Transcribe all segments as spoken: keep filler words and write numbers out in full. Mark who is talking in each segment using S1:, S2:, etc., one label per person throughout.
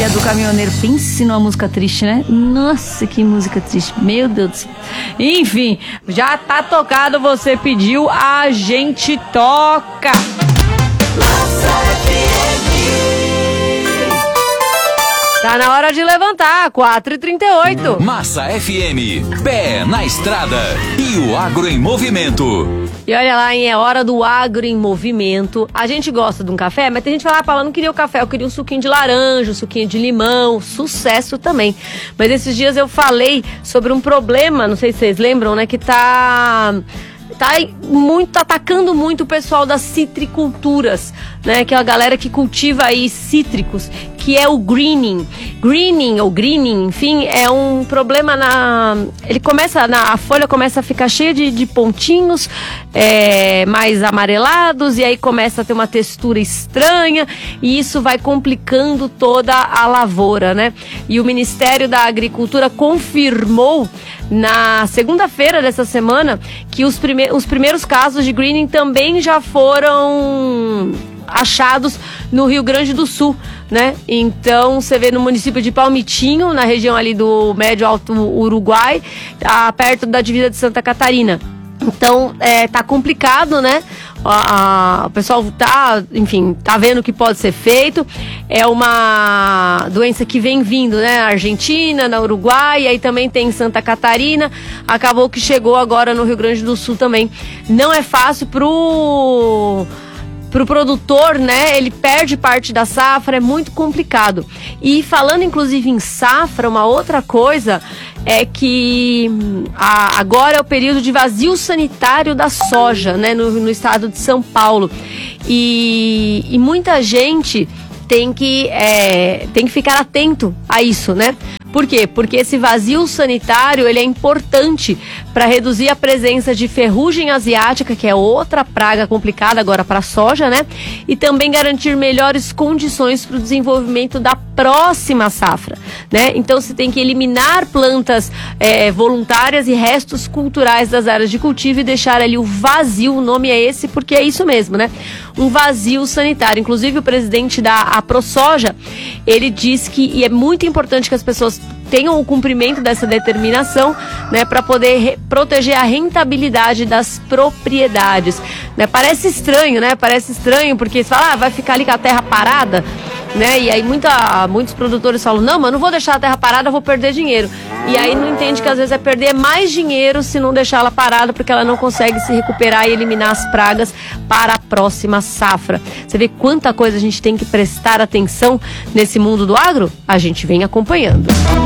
S1: Ilha do Caminhoneiro. Pense numa música triste, né? Nossa, que música triste. Meu Deus do céu. Enfim, já tá tocado, você pediu, a gente toca. Tá na hora de levantar, quatro e trinta e oito.
S2: Massa F M, pé na estrada e o agro em movimento.
S1: E olha lá, hein, é hora do agro em movimento. A gente gosta de um café, mas tem gente que fala, ah, Paula, não queria o café, eu queria um suquinho de laranja, um suquinho de limão, sucesso também. Mas esses dias eu falei sobre um problema, não sei se vocês lembram, né, que tá... tá muito, tá atacando muito o pessoal das citriculturas, né? Que é a galera que cultiva aí cítricos, que é o greening. Greening ou greening, enfim, é um problema na... Ele começa, na, a folha começa a ficar cheia de, de pontinhos é, mais amarelados, e aí começa a ter uma textura estranha, e isso vai complicando toda a lavoura, né? E o Ministério da Agricultura confirmou na segunda-feira dessa semana que os, prime- os primeiros casos de greening também já foram achados no Rio Grande do Sul, né? Então, você vê no município de Palmitinho, na região ali do Médio Alto Uruguai, tá perto da divisa de Santa Catarina. Então, é, tá complicado, né? A, a, o pessoal tá, enfim, tá vendo o que pode ser feito. É uma doença que vem vindo, né? Na Argentina, na Uruguai, e aí também tem em Santa Catarina. Acabou que chegou agora no Rio Grande do Sul também. Não é fácil pro... Para o produtor, né, ele perde parte da safra, é muito complicado. E falando inclusive em safra, uma outra coisa é que a, agora é o período de vazio sanitário da soja, né, no, no estado de São Paulo. E, e muita gente tem que, é, tem que ficar atento a isso, né? Por quê? Porque esse vazio sanitário, ele é importante para reduzir a presença de ferrugem asiática, que é outra praga complicada agora para a soja, né? E também garantir melhores condições para o desenvolvimento da próxima safra, né? Então, você tem que eliminar plantas é, voluntárias e restos culturais das áreas de cultivo e deixar ali o vazio, o nome é esse porque é isso mesmo, né? Um vazio sanitário. Inclusive, o presidente da ProSoja, ele diz que e é muito importante que as pessoas tenham o cumprimento dessa determinação, né, para poder re- proteger a rentabilidade das propriedades, né? Parece estranho, né? Parece estranho porque você fala, ah, vai ficar ali com a terra parada, né? E aí muita, muitos produtores falam, não, mas não vou deixar a terra parada, eu vou perder dinheiro. E aí não entende que às vezes é perder mais dinheiro se não deixar ela parada, porque ela não consegue se recuperar e eliminar as pragas para a próxima safra. Você vê quanta coisa a gente tem que prestar atenção nesse mundo do agro? A gente vem acompanhando.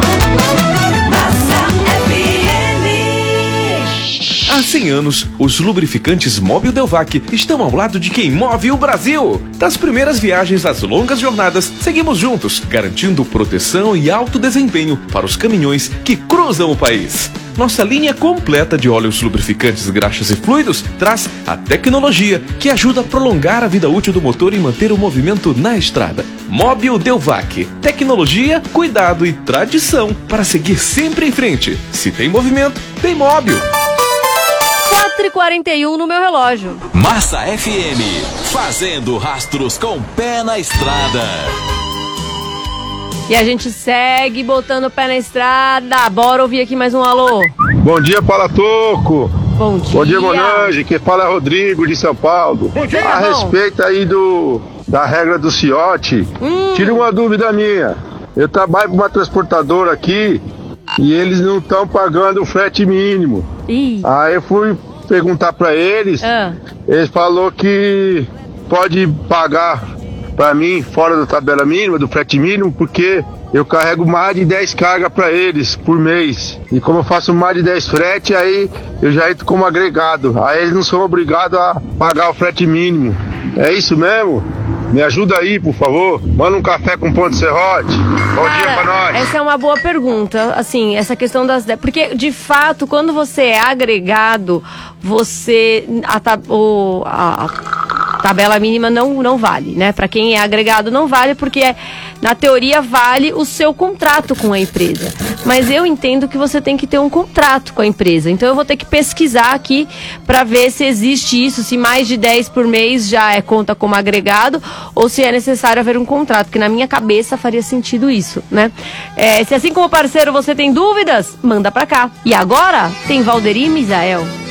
S3: Há cem anos, os lubrificantes Mobil Delvac estão ao lado de quem move o Brasil. Das primeiras viagens às longas jornadas, seguimos juntos, garantindo proteção e alto desempenho para os caminhões que cruzam o país. Nossa linha completa de óleos lubrificantes, graxas e fluidos traz a tecnologia que ajuda a prolongar a vida útil do motor e manter o movimento na estrada. Mobil Delvac. Tecnologia, cuidado e tradição para seguir sempre em frente. Se tem movimento, tem Mobil.
S1: quatro e quarenta e um no meu relógio.
S2: Massa F M, fazendo rastros com pé na estrada.
S1: E a gente segue botando o pé na estrada. Bora ouvir aqui mais um alô.
S4: Bom dia, Paula Toco.
S1: Bom dia.
S4: Bom dia, Monange. Quem fala é Rodrigo, de São Paulo.
S1: Bom dia,
S4: a
S1: irmão.
S4: respeito aí do, da regra do ciote,
S1: Hum.
S4: tira uma dúvida minha. Eu trabalho com uma transportadora aqui e eles não estão pagando o frete mínimo.
S1: Ih.
S4: Aí eu fui perguntar pra eles,
S1: Ah.
S4: eles falaram que pode pagar pra mim fora da tabela mínima, do frete mínimo, porque eu carrego mais de dez cargas pra eles por mês. E como eu faço mais de dez frete, aí eu já entro como agregado. Aí eles não são obrigados a pagar o frete mínimo. É isso mesmo? Me ajuda aí, por favor. Manda um café com pão de serrote. Bom
S1: Cara,
S4: dia pra nós.
S1: essa é uma boa pergunta, assim, essa questão das... Porque, de fato, quando você é agregado, você... A, tab- o, a, a tabela mínima não, não vale, né? Para quem é agregado não vale, porque é, na teoria vale o seu contrato com a empresa. Mas eu entendo que você tem que ter um contrato com a empresa. Então eu vou ter que pesquisar aqui para ver se existe isso, se mais de dez por mês já é conta como agregado ou se é necessário haver um contrato, que na minha cabeça faria sentido isso, né? É, se assim como parceiro você tem dúvidas, manda para cá. E agora tem Valderi e Misael.